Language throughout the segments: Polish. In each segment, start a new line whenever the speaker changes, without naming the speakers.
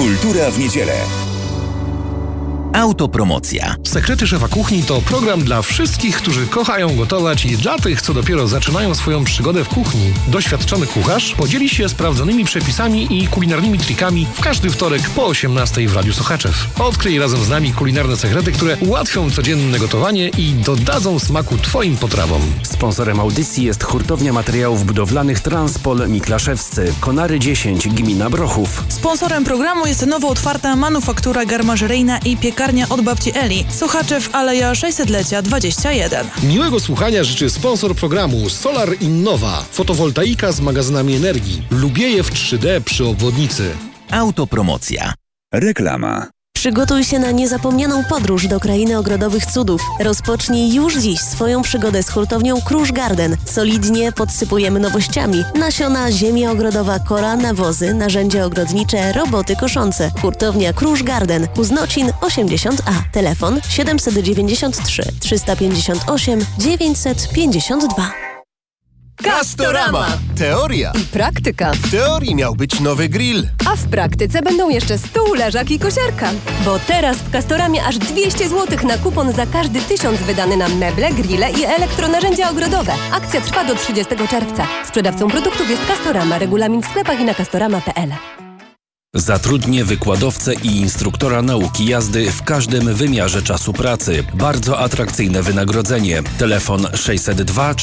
Kultura w niedzielę. Autopromocja.
Sekrety szefa kuchni to program dla wszystkich, którzy kochają gotować i dla tych, co dopiero zaczynają swoją przygodę w kuchni. Doświadczony kucharz podzieli się sprawdzonymi przepisami i kulinarnymi trikami w każdy wtorek po 18:00 w Radiu Sochaczew. Odkryj razem z nami kulinarne sekrety, które ułatwią codzienne gotowanie i dodadzą smaku Twoim potrawom.
Sponsorem audycji jest hurtownia materiałów budowlanych Transpol Miklaszewscy, Konary 10, gmina Brochów.
Sponsorem programu jest nowo otwarta manufaktura garmażeryjna i piekarnia od babci Eli. Sochaczew, Aleja 600-lecia 21.
Miłego słuchania życzy sponsor programu Solar Innova. Fotowoltaika z magazynami energii. Lubieje w 3D przy obwodnicy.
Autopromocja. Reklama.
Przygotuj się na niezapomnianą podróż do krainy ogrodowych cudów. Rozpocznij już dziś swoją przygodę z hurtownią Krusz Garden. Solidnie podsypujemy nowościami. Nasiona, ziemia ogrodowa, kora, nawozy, narzędzia ogrodnicze, roboty koszące. Hurtownia Krusz Garden. Kuznocin 80A. Telefon 793 358 952.
Castorama! Teoria
i praktyka.
W teorii miał być nowy grill,
A w praktyce będą jeszcze stół, leżak i kosiarka. Bo teraz w Castoramie aż 200 zł na kupon za każdy 1000 wydany na meble, grille i elektronarzędzia ogrodowe. Akcja trwa do 30 czerwca. Sprzedawcą produktów jest Castorama. Regulamin w sklepach i na castorama.pl.
Zatrudnię wykładowcę i instruktora nauki jazdy w każdym wymiarze czasu pracy. Bardzo atrakcyjne wynagrodzenie. Telefon 602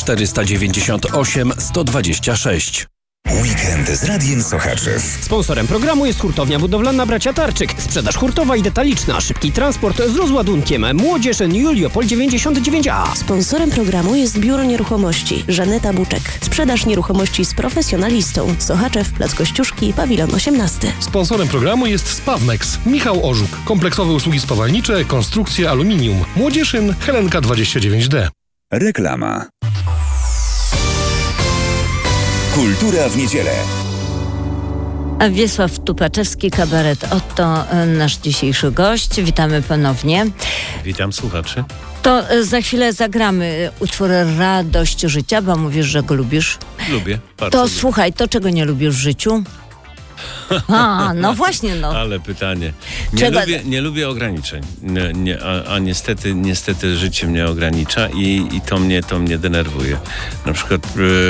498 126.
Weekend z Radiem Sochaczew.
Sponsorem programu jest hurtownia budowlana Bracia Tarczyk. Sprzedaż hurtowa i detaliczna. Szybki transport z rozładunkiem. Młodzież Juliopol 99A.
Sponsorem programu jest Biuro Nieruchomości Żaneta Buczek. Sprzedaż nieruchomości z profesjonalistą. Sochaczew, Plac Kościuszki, Pawilon 18.
Sponsorem programu jest Spawmex. Michał Orzuk. Kompleksowe usługi spawalnicze, konstrukcje aluminium. Młodzieżyn Helenka 29D.
Reklama. Kultura w niedzielę.
A Wiesław Tupaczewski, kabaret Otto, nasz dzisiejszy gość. Witamy ponownie.
Witam słuchaczy.
To za chwilę zagramy utwór Radość życia, bo mówisz, że go lubisz.
Lubię, bardzo
To
lubię.
słuchaj, to czego nie lubisz w życiu? A, no właśnie, no.
Ale pytanie. Nie lubię ograniczeń. A niestety życie mnie ogranicza i to mnie denerwuje. Na przykład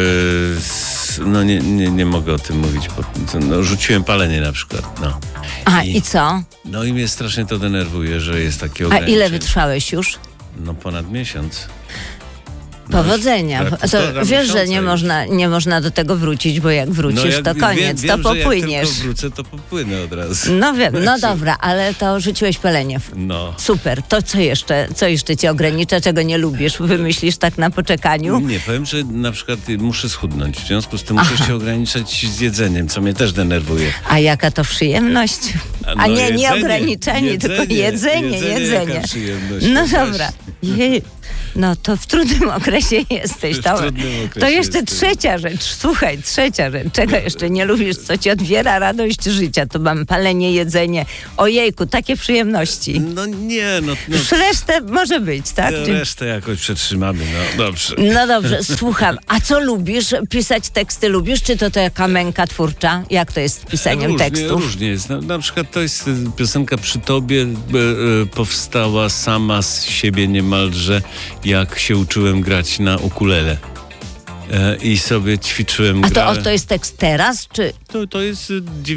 nie mogę o tym mówić. Bo, rzuciłem palenie na przykład. No.
A i co?
No i mnie strasznie to denerwuje, że jest takie ograniczenie.
A ile wytrwałeś już?
No ponad miesiąc.
Powodzenia. To wiesz, że nie można do tego wrócić, bo jak wrócisz, to koniec,
wiem,
to popłyniesz.
Jak tylko wrócę, to popłynę od razu.
No wiem, no dobra, ale to rzuciłeś palenie.
No.
Super. To co jeszcze cię ogranicza, czego nie lubisz? Wymyślisz tak na poczekaniu?
Nie, powiem, że na przykład muszę schudnąć. W związku z tym muszę się ograniczać z jedzeniem, co mnie też denerwuje.
A jaka to przyjemność?
No,
nie ograniczenie, tylko jedzenie.
Jaka przyjemność.
No dobra. No to w trudnym okresie jesteś. To jeszcze trzecia rzecz. Słuchaj, czego jeszcze nie lubisz, co ci odbiera radość życia? To mam palenie, jedzenie. Ojejku, takie przyjemności.
No nie,
Już resztę może być, tak?
Resztę jakoś przetrzymamy, no dobrze.
No dobrze, słucham. A co lubisz? Pisać teksty lubisz? Czy to jaka męka twórcza? Jak to jest z pisaniem tekstów?
Różnie jest. Na przykład to jest piosenka Przy Tobie, powstała sama z siebie niemalże, jak się uczyłem grać na ukulele. I sobie ćwiczyłem.
A to jest tekst teraz, czy?
To jest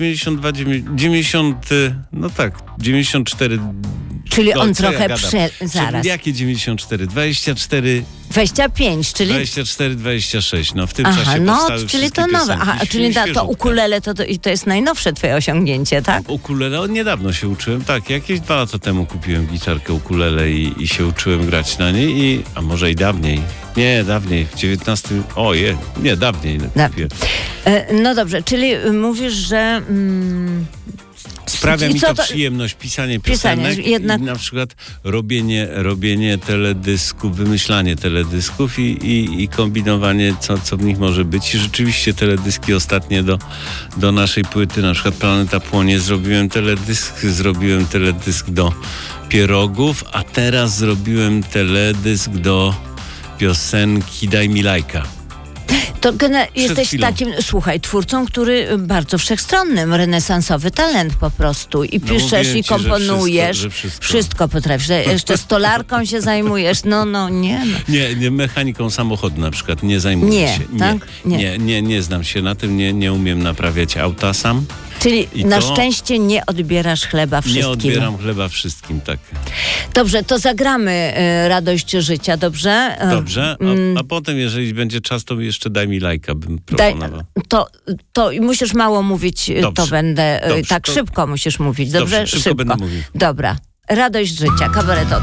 94.
Czyli on trochę zaraz.
Jakie 94? 24.
25, czyli...
24, 26. No w tym czasie powstały
czyli to nowe. Czyli to ukulele to jest najnowsze twoje osiągnięcie, tak?
Ukulele niedawno się uczyłem. Tak, jakieś 2 lata temu kupiłem gitarkę ukulele i się uczyłem grać na niej. A może i dawniej. Nie, dawniej, w 19... dawniej.
No dobrze, czyli mówisz, że...
Sprawia mi to przyjemność pisanie piosenek i na przykład robienie teledysków, wymyślanie teledysków i kombinowanie, co w nich może być. I rzeczywiście teledyski ostatnie do naszej płyty, na przykład Planeta Płonie, zrobiłem teledysk do Pierogów, a teraz zrobiłem teledysk do piosenki Daj mi lajka.
To jesteś takim, słuchaj, twórcą, który bardzo wszechstronnym, renesansowy talent po prostu. I piszesz, i komponujesz. Wszystko potrafisz. Jeszcze stolarką się zajmujesz.
Nie, mechaniką samochodu na przykład nie zajmuję się.
Tak?
Nie znam się na tym, nie umiem naprawiać auta sam.
Czyli na szczęście nie odbierasz chleba wszystkim.
Nie odbieram chleba wszystkim, tak.
Dobrze, to zagramy Radość Życia, dobrze?
Dobrze, a potem, jeżeli będzie czas, to jeszcze daj mi lajka, bym proponował.
To musisz mało mówić,
dobrze.
To będę...
Dobrze,
szybko musisz mówić, dobrze?
Szybko będę mówił.
Dobra, Radość Życia, kabaretowa.